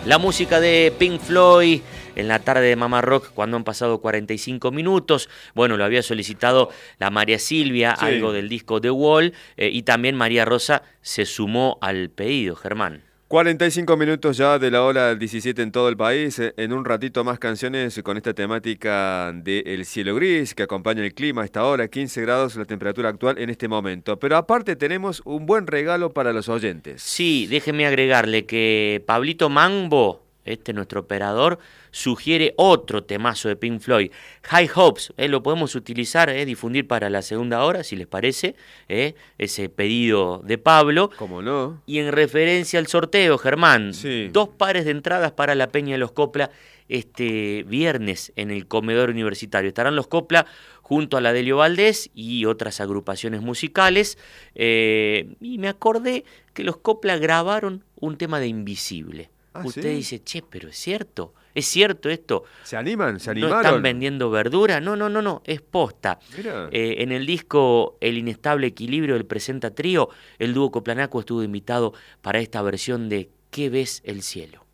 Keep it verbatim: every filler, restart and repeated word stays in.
La música de Pink Floyd en la tarde de Mamá Rock cuando han pasado cuarenta y cinco minutos. Bueno, lo había solicitado la María Silvia, sí. Algo del disco The Wall, eh, y también María Rosa se sumó al pedido, Germán. cuarenta y cinco minutos ya de la hora diecisiete en todo el país. En un ratito más canciones con esta temática del cielo gris que acompaña el clima a esta hora, quince grados la temperatura actual en este momento. Pero aparte tenemos un buen regalo para los oyentes. Sí, déjeme agregarle que Pablito Mambo, este nuestro operador, sugiere otro temazo de Pink Floyd, High Hopes, eh, lo podemos utilizar, eh, difundir para la segunda hora, si les parece, eh, ese pedido de Pablo. ¿Cómo no? Y en referencia al sorteo, Germán, sí. dos pares de entradas para la Peña de los Copla este viernes en el comedor universitario. Estarán los Copla junto a la Delio Valdés y otras agrupaciones musicales. Eh, y me acordé que los Copla grabaron un tema de Invisible. ¿Ah, Usted sí? dice, che, pero es cierto, es cierto esto. ¿Se animan? ¿Se animaron? ¿No están vendiendo verdura? No, no, no, no, es posta. Eh, en el disco El Inestable Equilibrio del Presenta Trío, el dúo coplanaco estuvo invitado para esta versión de ¿Qué ves el cielo?